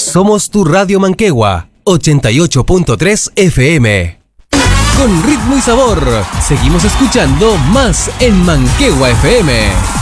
Somos tu Radio Manquehua, 88.3 FM. Con ritmo y sabor, seguimos escuchando más en Manquehua FM.